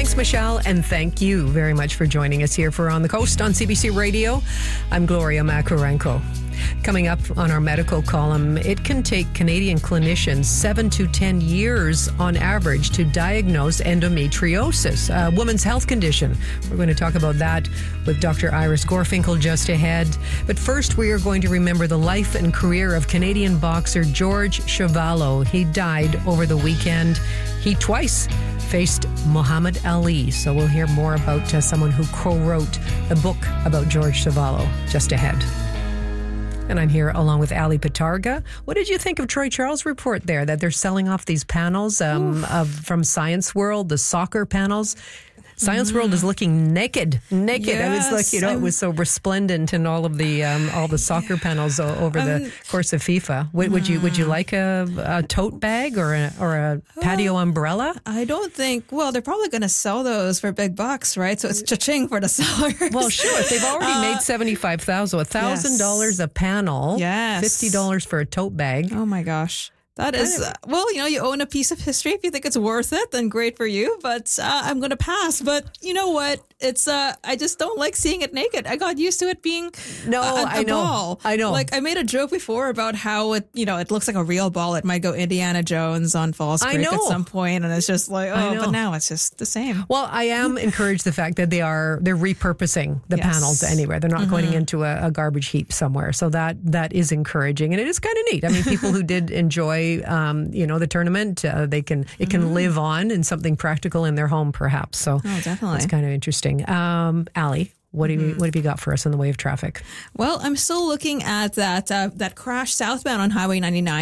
Thanks, Michelle, and thank you very much for joining us here for On the Coast on CBC Radio. I'm Gloria Makarenko. Coming up on our medical column, it can take Canadian clinicians 7 to 10 years on average to diagnose endometriosis, a woman's health condition. We're going to talk about that with Dr. Iris Gorfinkel just ahead. But first, we are going to remember the life and career of Canadian boxer George Chuvalo. He died over the weekend. He twice faced Muhammad Ali. So we'll hear more about someone who co-wrote a book about George Chuvalo just ahead. And I'm here along with Ali Patarga. What did you think of Troy Charles' report there, that they're selling off these panels from Science World, the soccer panels? Science World is looking naked. Yes, I was like, it was so resplendent in all of the soccer panels over the course of FIFA. Would you like a tote bag or a patio umbrella? I don't think. Well, they're probably going to sell those for big bucks, right? So it's cha-ching for the sellers. Well, sure. If they've already made $75,000, $1,000 a panel, $50 for a tote bag. Oh my gosh. That is, well, you own a piece of history. If you think it's worth it, then great for you. But I'm going to pass. But you know what? It's I just don't like seeing it naked. I got used to it being a ball. I know. Like I made a joke before about how it looks like a real ball. It might go Indiana Jones on Falls Creek at some point, and it's just like, but now it's just the same. Well, I am encouraged the fact that they're repurposing the panels anywhere. They're not going into a garbage heap somewhere. So that is encouraging, and it is kind of neat. I mean, people who did enjoy the tournament, it can live on in something practical in their home, perhaps. So definitely, it's kind of interesting. Ali, what have you got for us in the way of traffic? Well, I'm still looking at that crash southbound on Highway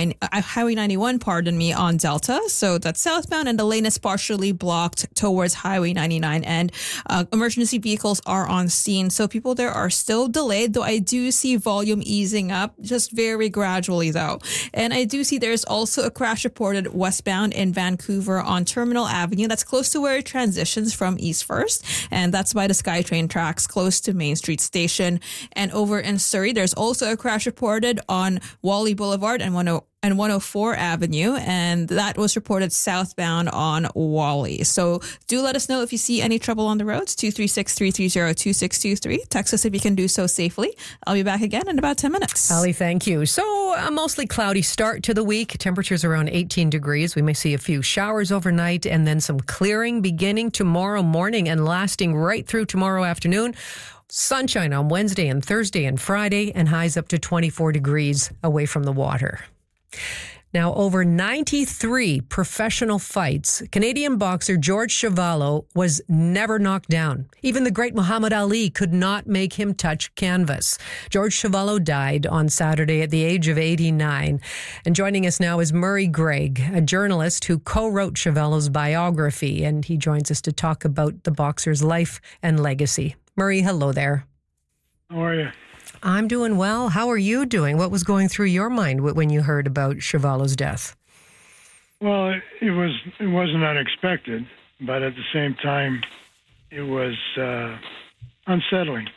91, on Delta. So that's southbound, and the lane is partially blocked towards Highway 99, and emergency vehicles are on scene. So people there are still delayed, though I do see volume easing up, just very gradually though. And I do see there's also a crash reported westbound in Vancouver on Terminal Avenue. That's close to where it transitions from East First, and that's by the SkyTrain tracks close to Main Street Station. And over in Surrey, there's also a crash reported on Wally Boulevard and 104 Avenue, and that was reported southbound on Wally. So do let us know if you see any trouble on the roads. 236-330-2623. Text us if you can do so safely. I'll be back again in about 10 minutes. Ali, thank you. So a mostly cloudy start to the week. Temperatures around 18 degrees. We may see a few showers overnight and then some clearing beginning tomorrow morning and lasting right through tomorrow afternoon. Sunshine on Wednesday and Thursday and Friday, and highs up to 24 degrees away from the water. Now, over 93 professional fights, Canadian boxer George Chuvalo was never knocked down. Even the great Muhammad Ali could not make him touch canvas. George Chuvalo died on Saturday at the age of 89. And joining us now is Murray Gregg, a journalist who co-wrote Chuvalo's biography, and he joins us to talk about the boxer's life and legacy. Murray, hello there. How are you? I'm doing well. How are you doing? What was going through your mind when you heard about Chuvalo's death? Well, it wasn't unexpected, but at the same time, it was unsettling.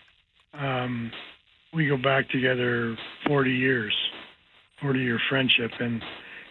We go back together 40-year friendship, and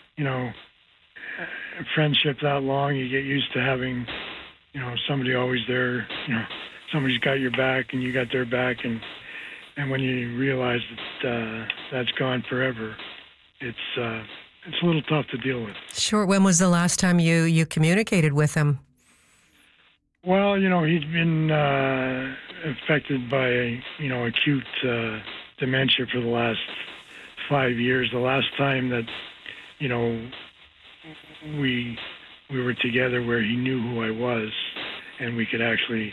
friendship that long, you get used to having, somebody always there. Somebody's got your back, and you got their back, and when you realize that that's gone forever, it's a little tough to deal with. Sure. When was the last time you communicated with him? Well, he's been affected by acute dementia for the last 5 years. The last time that we were together, where he knew who I was, and we could actually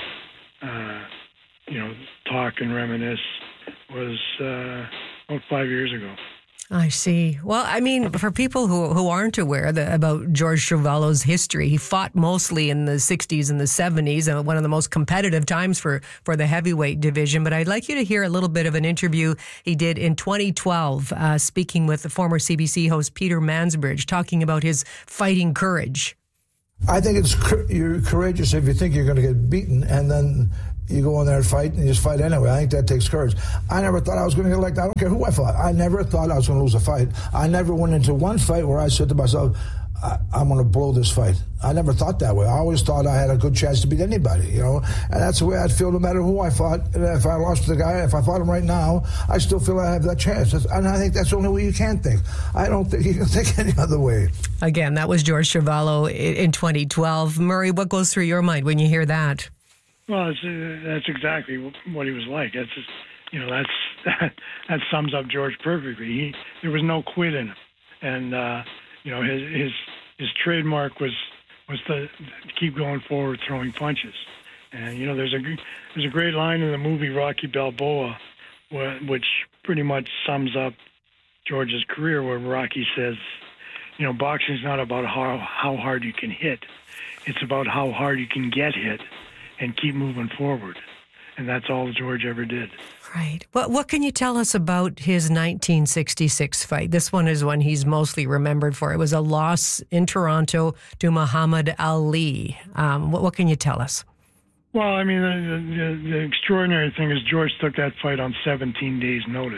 talk and reminisce, was about 5 years ago. I see. Well, I mean, for people who aren't aware about George Chuvalo's history, he fought mostly in the 60s and the 70s, and one of the most competitive times for the heavyweight division. But I'd like you to hear a little bit of an interview he did in 2012, speaking with the former CBC host Peter Mansbridge, talking about his fighting courage. I think you're courageous if you think you're going to get beaten, and then you go in there and fight, and you just fight anyway. I think that takes courage. I never thought I was going to get elected. I don't care who I fought. I never thought I was going to lose a fight. I never went into one fight where I said to myself, I'm going to blow this fight. I never thought that way. I always thought I had a good chance to beat anybody, you know, and that's the way I'd feel no matter who I fought. And if I lost to the guy, if I fought him right now, I still feel I have that chance. And I think that's the only way you can think. I don't think you can think any other way. Again, that was George Chuvalo in 2012. Murray, what goes through your mind when you hear that? Well, that's exactly what he was like. That's just, you know, that sums up George perfectly. There was no quit in him, and you know, his trademark was to keep going forward, throwing punches. And you know, there's a great line in the movie Rocky Balboa, which pretty much sums up George's career, where Rocky says, you know, boxing's not about how hard you can hit; it's about how hard you can get hit and keep moving forward. And that's all George ever did. Right. What can you tell us about his 1966 fight? This one is one he's mostly remembered for. It was a loss in Toronto to Muhammad Ali. What can you tell us? Well, I mean, the extraordinary thing is George took that fight on 17 days' notice.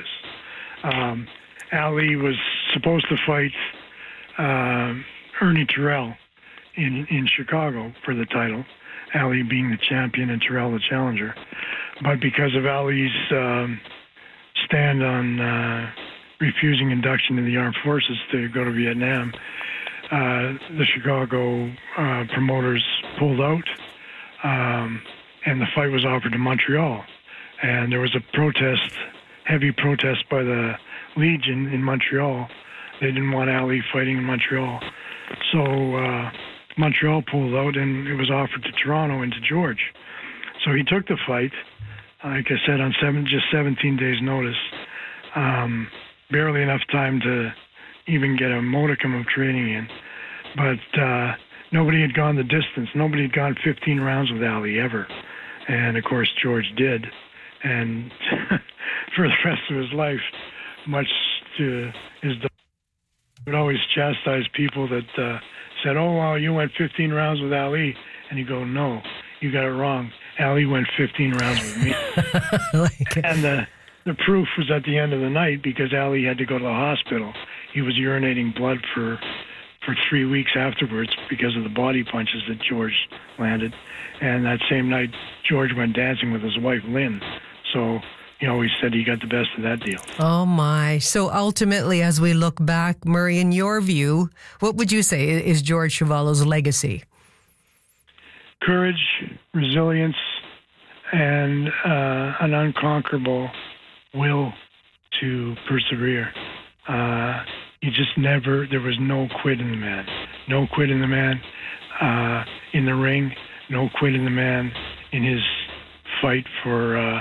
Ali was supposed to fight Ernie Terrell in Chicago for the title, Ali being the champion and Terrell the challenger. But because of Ali's stand on refusing induction in the armed forces to go to Vietnam, the Chicago promoters pulled out, and the fight was offered to Montreal. And there was a protest, heavy protest by the Legion in Montreal. They didn't want Ali fighting in Montreal. So Montreal pulled out, and it was offered to Toronto and to George. So he took the fight, like I said, on just 17 days' notice. Barely enough time to even get a modicum of training in. But nobody had gone the distance. Nobody had gone 15 rounds with Ali ever. And, of course, George did. And for the rest of his life, much to his he would always chastise people that said, oh, wow, you went 15 rounds with Ali. And he'd go, no, you got it wrong. Ali went 15 rounds with me. And the proof was at the end of the night, because Ali had to go to the hospital. He was urinating blood for 3 weeks afterwards because of the body punches that George landed. And that same night, George went dancing with his wife, Lynn. So he always said he got the best of that deal. Oh, my. So ultimately, as we look back, Murray, in your view, what would you say is George Chuvalo's legacy? Courage, resilience, and an unconquerable will to persevere. He just never, there was no quit in the man. No quit in the man in the ring. No quit in the man in his fight for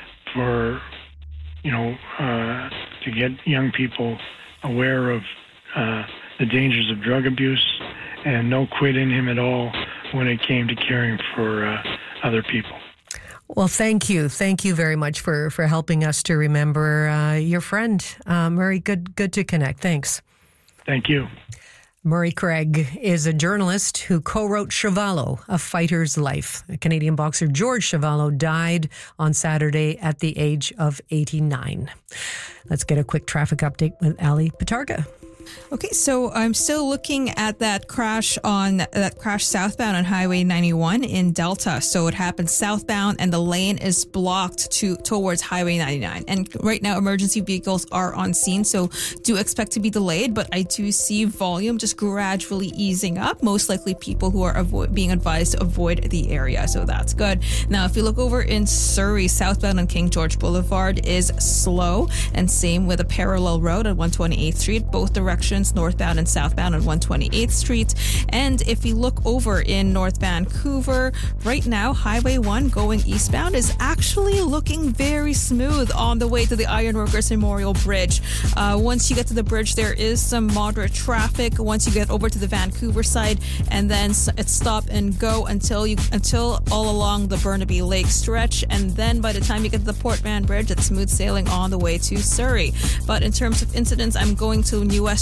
to get young people aware of the dangers of drug abuse, and no quit in him at all when it came to caring for other people. Well, thank you. Thank you very much for helping us to remember your friend. Murray, good to connect. Thanks. Thank you. Murray Craig is a journalist who co-wrote Chuvalo, A Fighter's Life. Canadian boxer George Chuvalo died on Saturday at the age of 89. Let's get a quick traffic update with Ali Pitarga. Okay, so I'm still looking at that crash southbound on Highway 91 in Delta. So it happened southbound, and the lane is blocked towards Highway 99. And right now, emergency vehicles are on scene, so do expect to be delayed. But I do see volume just gradually easing up. Most likely, people who are being advised to avoid the area, so that's good. Now, if you look over in Surrey, southbound on King George Boulevard is slow, and same with a parallel road at 128th Street. Both directions, northbound and southbound on 128th Street. And if you look over in North Vancouver, right now, Highway 1 going eastbound is actually looking very smooth on the way to the Ironworkers Memorial Bridge. Once you get to the bridge, there is some moderate traffic once you get over to the Vancouver side, and then it's stop and go until all along the Burnaby Lake stretch. And then by the time you get to the Port Mann Bridge, it's smooth sailing on the way to Surrey. But in terms of incidents, I'm going to New West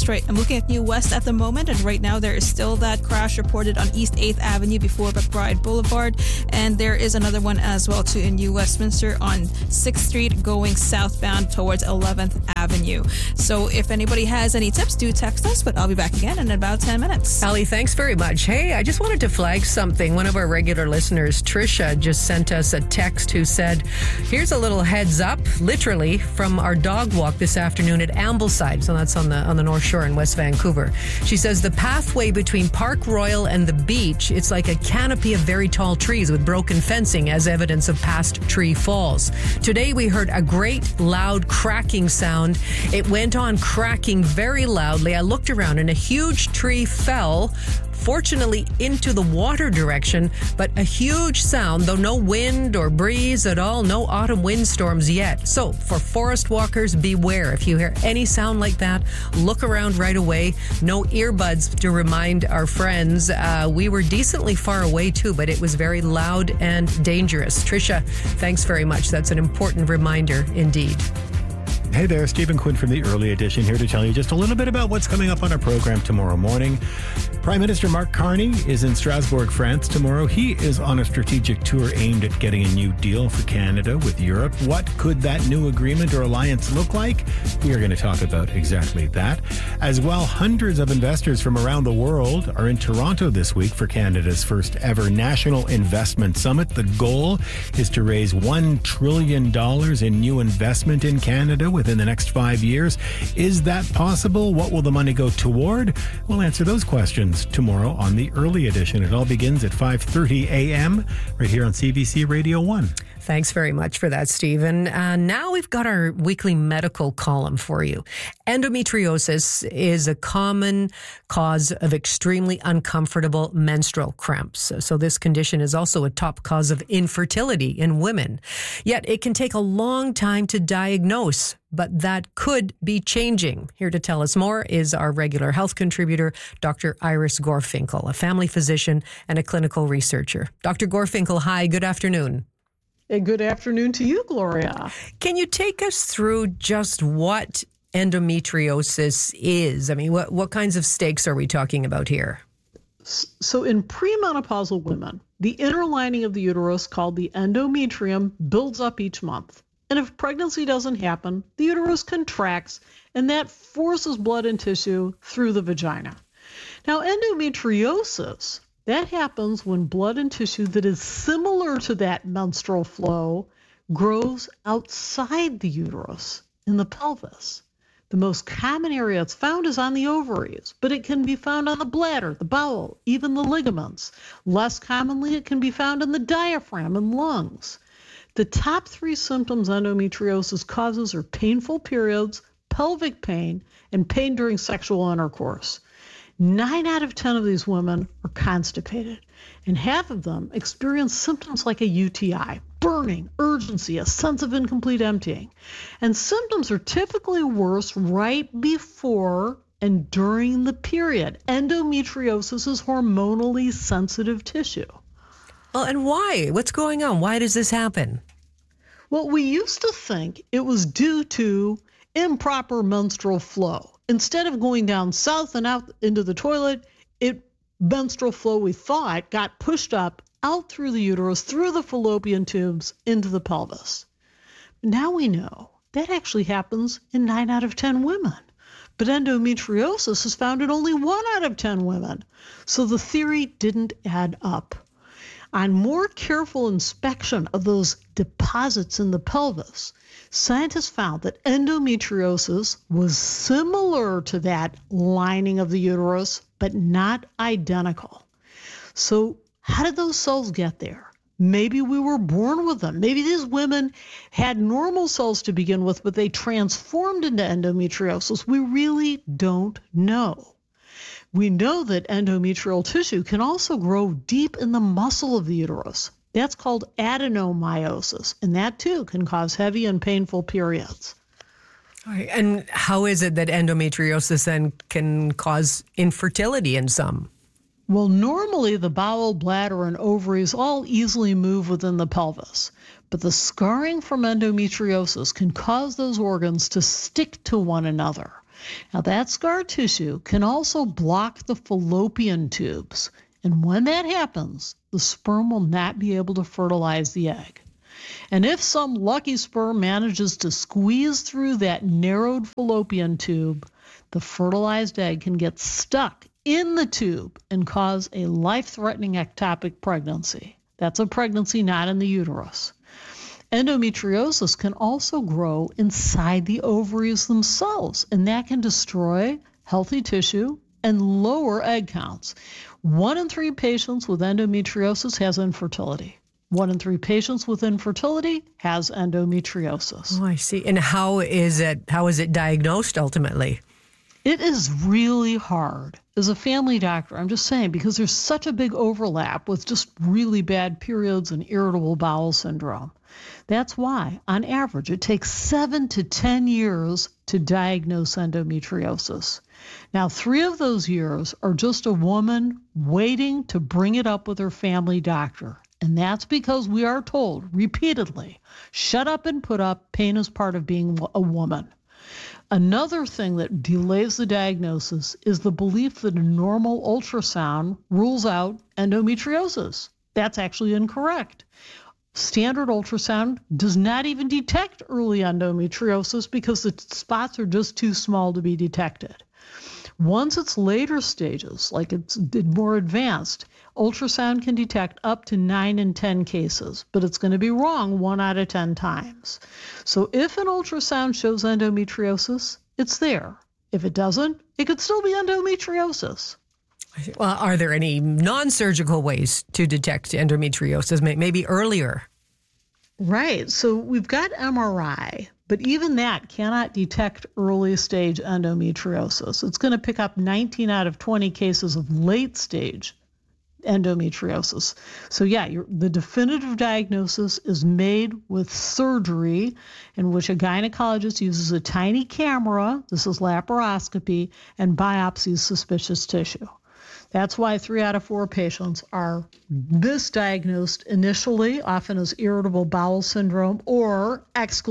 West. Right, I'm looking at New West at the moment, and right now there is still that crash reported on East 8th Avenue before McBride Boulevard, and there is another one as well too in New Westminster on 6th Street going southbound towards 11th Avenue. So if anybody has any tips, do text us, but I'll be back again in about 10 minutes. Ali, thanks very much. Hey, I just wanted to flag something. One of our regular listeners, Trisha, just sent us a text who said, here's a little heads up, literally, from our dog walk this afternoon at Ambleside. So that's on the North Shore in West Vancouver. She says the pathway between Park Royal and the beach, it's like a canopy of very tall trees with broken fencing as evidence of past tree falls. Today we heard a great loud cracking sound. It went on cracking very loudly. I looked around and a huge tree fell, fortunately into the water direction, but a huge sound, though no wind or breeze at all, no autumn windstorms yet. So for forest walkers, beware. If you hear any sound like that, look around right away. No earbuds to remind our friends. We were decently far away too, but it was very loud and dangerous. Trisha, thanks very much. That's an important reminder indeed. Hey there, Stephen Quinn from the Early Edition here to tell you just a little bit about what's coming up on our program tomorrow morning. Prime Minister Mark Carney is in Strasbourg, France tomorrow. He is on a strategic tour aimed at getting a new deal for Canada with Europe. What could that new agreement or alliance look like? We are going to talk about exactly that. As well, hundreds of investors from around the world are in Toronto this week for Canada's first ever National Investment Summit. The goal is to raise $1 trillion in new investment in Canada within the next 5 years. Is that possible? What will the money go toward? We'll answer those questions tomorrow on the Early Edition. It all begins at 5:30 a.m. right here on CBC Radio 1. Thanks very much for that, Stephen. Now we've got our weekly medical column for you. Endometriosis is a common cause of extremely uncomfortable menstrual cramps. So this condition is also a top cause of infertility in women. Yet it can take a long time to diagnose, but that could be changing. Here to tell us more is our regular health contributor, Dr. Iris Gorfinkel, a family physician and a clinical researcher. Dr. Gorfinkel, hi, good afternoon. Good afternoon to you, Gloria. Can you take us through just what endometriosis is? I mean, what kinds of stakes are we talking about here? So in premenopausal women, the inner lining of the uterus, called the endometrium, builds up each month. And if pregnancy doesn't happen, the uterus contracts, and that forces blood and tissue through the vagina. Now, endometriosis, that happens when blood and tissue that is similar to that menstrual flow grows outside the uterus in the pelvis. The most common area it's found is on the ovaries, but it can be found on the bladder, the bowel, even the ligaments. Less commonly, it can be found in the diaphragm and lungs. The top three symptoms endometriosis causes are painful periods, pelvic pain, and pain during sexual intercourse. 9 out of 10 of these women are constipated, and half of them experience symptoms like a UTI, burning, urgency, a sense of incomplete emptying. And symptoms are typically worse right before and during the period. Endometriosis is hormonally sensitive tissue. Well, and why? What's going on? Why does this happen? Well, we used to think it was due to improper menstrual flow. Instead of going down south and out into the toilet, menstrual flow, we thought, got pushed up, out through the uterus, through the fallopian tubes, into the pelvis. Now we know that actually happens in 9 out of 10 women. But endometriosis is found in only 1 out of 10 women. So the theory didn't add up. On more careful inspection of those deposits in the pelvis, scientists found that endometriosis was similar to that lining of the uterus, but not identical. So how did those cells get there? Maybe we were born with them. Maybe these women had normal cells to begin with, but they transformed into endometriosis. We really don't know. We know that endometrial tissue can also grow deep in the muscle of the uterus. That's called adenomyosis, and that too can cause heavy and painful periods. All right. And how is it that endometriosis then can cause infertility in some? Well, normally the bowel, bladder, and ovaries all easily move within the pelvis, but the scarring from endometriosis can cause those organs to stick to one another. Now, that scar tissue can also block the fallopian tubes. And when that happens, the sperm will not be able to fertilize the egg. And if some lucky sperm manages to squeeze through that narrowed fallopian tube, the fertilized egg can get stuck in the tube and cause a life-threatening ectopic pregnancy. That's a pregnancy not in the uterus. Endometriosis can also grow inside the ovaries themselves, and that can destroy healthy tissue and lower egg counts. 1 in 3 patients with endometriosis has infertility. 1 in 3 patients with infertility has endometriosis. Oh, I see. And how is it diagnosed ultimately? It is really hard. As a family doctor, I'm just saying, because there's such a big overlap with just really bad periods and irritable bowel syndrome. That's why, on average, it takes 7 to 10 years to diagnose endometriosis. Now, 3 of those years are just a woman waiting to bring it up with her family doctor. And that's because we are told repeatedly, shut up and put up, pain is part of being a woman. Another thing that delays the diagnosis is the belief that a normal ultrasound rules out endometriosis. That's actually incorrect. Standard ultrasound does not even detect early endometriosis because the spots are just too small to be detected. Once it's later stages, like it's more advanced, ultrasound can detect up to 9 in 10 cases, but it's going to be wrong 1 out of 10 times. So if an ultrasound shows endometriosis, it's there. If it doesn't, it could still be endometriosis. Well, are there any non-surgical ways to detect endometriosis, maybe earlier? Right. So we've got MRI, but even that cannot detect early stage endometriosis. It's going to pick up 19 out of 20 cases of late stage endometriosis. So yeah, the definitive diagnosis is made with surgery, in which a gynecologist uses a tiny camera, this is laparoscopy, and biopsies suspicious tissue. That's why 3 out of 4 patients are misdiagnosed initially, often as irritable bowel syndrome or !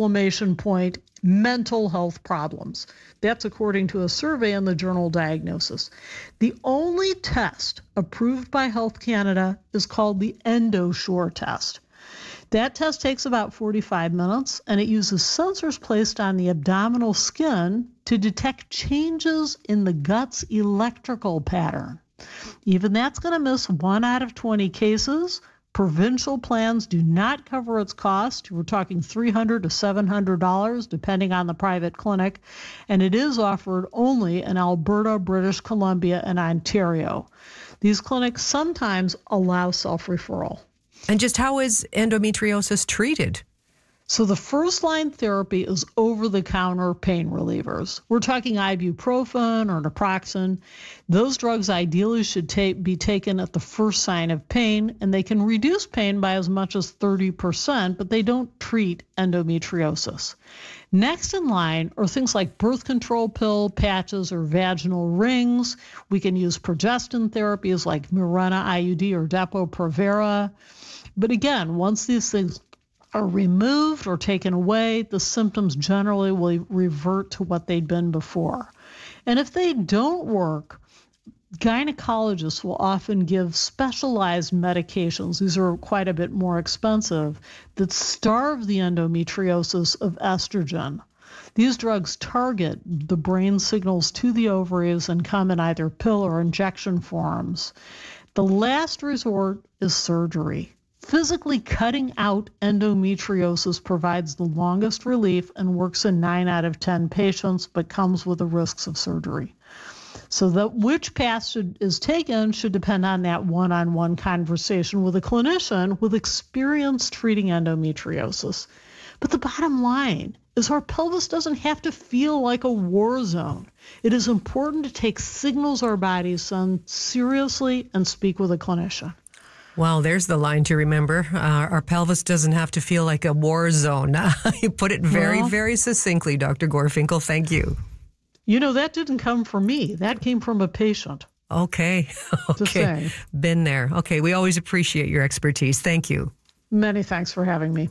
Mental health problems. That's according to a survey in the journal Diagnosis. The only test approved by Health Canada is called the EndoSure test. That test takes about 45 minutes, and it uses sensors placed on the abdominal skin to detect changes in the gut's electrical pattern. Even that's going to miss 1 out of 20 cases. Provincial plans do not cover its cost. We're talking $300 to $700, depending on the private clinic. And it is offered only in Alberta, British Columbia, and Ontario. These clinics sometimes allow self-referral. And just how is endometriosis treated? So the first-line therapy is over-the-counter pain relievers. We're talking ibuprofen or naproxen. Those drugs ideally should be taken at the first sign of pain, and they can reduce pain by as much as 30%, but they don't treat endometriosis. Next in line are things like birth control pill, patches, or vaginal rings. We can use progestin therapies like Mirena IUD or Depo-Provera. But again, once these things are removed or taken away, the symptoms generally will revert to what they'd been before. And if they don't work, gynecologists will often give specialized medications. These are quite a bit more expensive, that starve the endometriosis of estrogen. These drugs target the brain signals to the ovaries and come in either pill or injection forms. The last resort is surgery. Physically cutting out endometriosis provides the longest relief and works in 9 out of 10 patients, but comes with the risks of surgery. So which path is taken should depend on that one-on-one conversation with a clinician with experience treating endometriosis. But the bottom line is our pelvis doesn't have to feel like a war zone. It is important to take signals our bodies send seriously and speak with a clinician. Well, there's the line to remember. Our pelvis doesn't have to feel like a war zone. You put it very, very succinctly, Dr. Gorfinkel. Thank you. You know, that didn't come from me. That came from a patient. Okay. Okay. Been there. Okay. We always appreciate your expertise. Thank you. Many thanks for having me.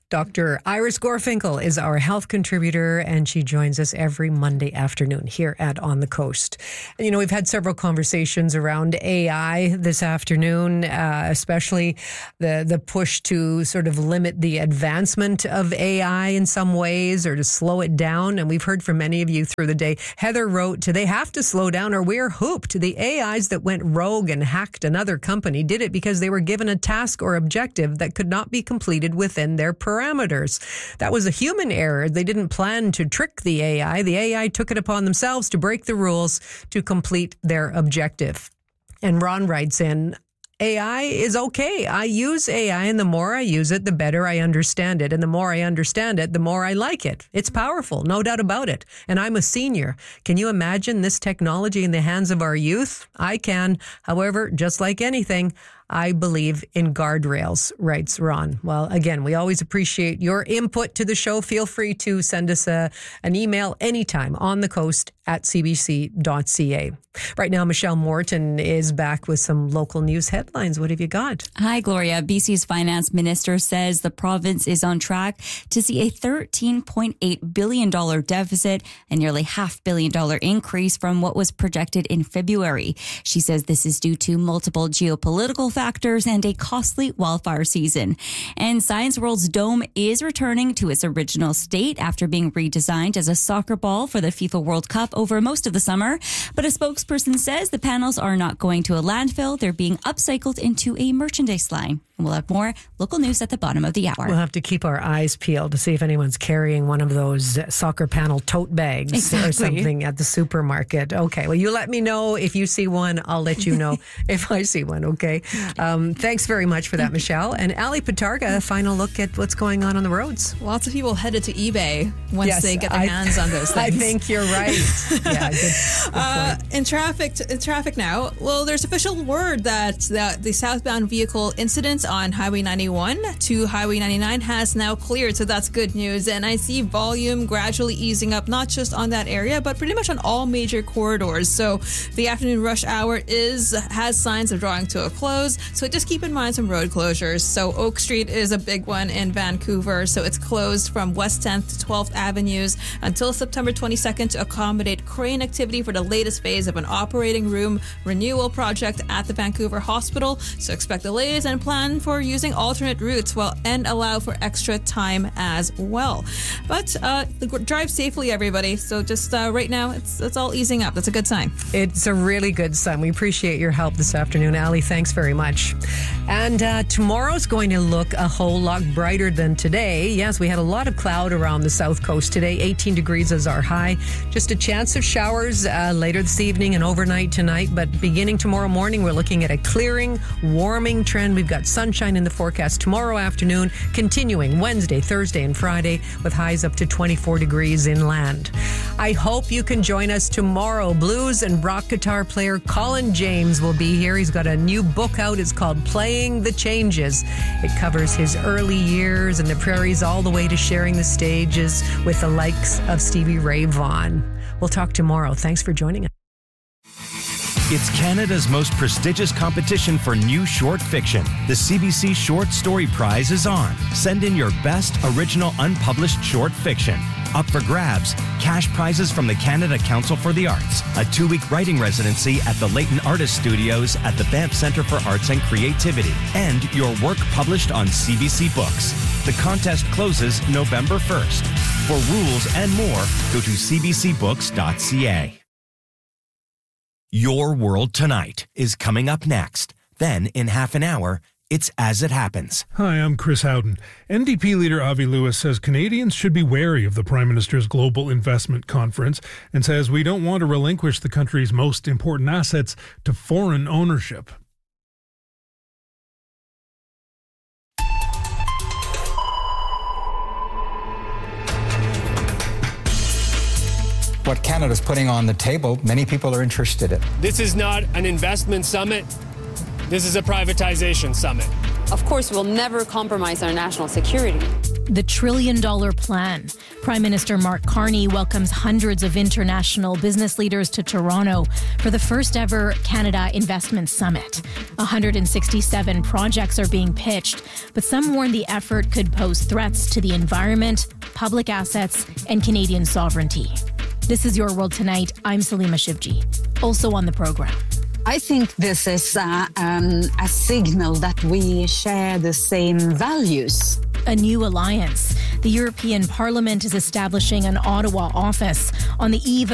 Dr. Iris Gorfinkel is our health contributor, and she joins us every Monday afternoon here at On the Coast. You know, we've had several conversations around AI this afternoon, especially the push to sort of limit the advancement of AI in some ways or to slow it down. And we've heard from many of you through the day. Heather wrote, they have to slow down or we're hooped. The AIs that went rogue and hacked another company did it because they were given a task or objective that could not be completed within their parameters. That was a human error. They didn't plan to trick the AI. The AI took it upon themselves to break the rules to complete their objective. And Ron writes in, AI is okay. I use AI, and the more I use it, the better I understand it. And the more I understand it, the more I like it. It's powerful, no doubt about it. And I'm a senior. Can you imagine this technology in the hands of our youth? I can. However, just like anything, I believe in guardrails, writes Ron. Well, again, we always appreciate your input to the show. Feel free to send us an email anytime, onthecoast@cbc.ca. Right now, Michelle Morton is back with some local news headlines. What have you got? Hi, Gloria. BC's finance minister says the province is on track to see a $13.8 billion deficit and nearly $500 million increase from what was projected in February. She says this is due to multiple geopolitical factors and a costly wildfire season. And Science World's Dome is returning to its original state after being redesigned as a soccer ball for the FIFA World Cup over most of the summer. But a spokesperson says the panels are not going to a landfill. They're being upcycled into a merchandise line. And we'll have more local news at the bottom of the hour. We'll have to keep our eyes peeled to see if anyone's carrying one of those soccer panel tote bags or something at the supermarket. Okay, well, you let me know if you see one. I'll let you know if I see one, okay? Thanks very much for that, Michelle. And Ali Patarga, a final look at what's going on the roads. Lots of people headed to eBay once they get their hands on those things. I think you're right. Yeah, good point. In traffic now, well, there's official word that the southbound vehicle incidents on Highway 91 to Highway 99 has now cleared, so that's good news. And I see volume gradually easing up, not just on that area, but pretty much on all major corridors. So the afternoon rush hour has signs of drawing to a close, so just keep in mind some road closures. So Oak Street is a big one in Vancouver, so it's closed from West 10th to 12th Avenues until September 22nd to accommodate crane activity for the latest phase of an operating room renewal project at the Vancouver Hospital. So expect delays and plan for using alternate routes and allow for extra time as well. But drive safely, everybody. So just right now, it's all easing up. That's a good sign. It's a really good sign. We appreciate your help this afternoon, Ali. Thanks very much. And tomorrow's going to look a whole lot brighter than today. Yes, we had a lot of cloud around the south coast today. 18 degrees is our high. Just a chance of showers later this evening and overnight tonight. But beginning tomorrow morning, we're looking at a clearing, warming trend. We've got sunshine in the forecast tomorrow afternoon, continuing Wednesday, Thursday, and Friday with highs up to 24 degrees inland. I hope you can join us tomorrow. Blues and rock guitar player Colin James will be here. He's got a new book out. It's called Playing the Changes. It covers his early years and the prairies all the way to sharing the stages with the likes of Stevie Ray Vaughan. We'll talk tomorrow. Thanks for joining us. It's Canada's most prestigious competition for new short fiction. The CBC Short Story Prize is on. Send in your best original unpublished short fiction. Up for grabs, cash prizes from the Canada Council for the Arts, a 2-week writing residency at the Leighton Artist Studios at the Banff Centre for Arts and Creativity, and your work published on CBC Books. The contest closes November 1st. For rules and more, go to cbcbooks.ca. Your World Tonight is coming up next. Then, in half an hour, it's As It Happens. Hi, I'm Chris Howden. NDP leader Avi Lewis says Canadians should be wary of the Prime Minister's Global Investment Conference and says we don't want to relinquish the country's most important assets to foreign ownership. What Canada's putting on the table, many people are interested in. This is not an investment summit. This is a privatization summit. Of course, we'll never compromise our national security. The $1 trillion plan. Prime Minister Mark Carney welcomes hundreds of international business leaders to Toronto for the first ever Canada Investment Summit. 167 projects are being pitched, but some warn the effort could pose threats to the environment, public assets, and Canadian sovereignty. This is Your World Tonight. I'm Salima Shivji. Also on the program. I think this is a signal that we share the same values. A new alliance. The European Parliament is establishing an Ottawa office on the eve of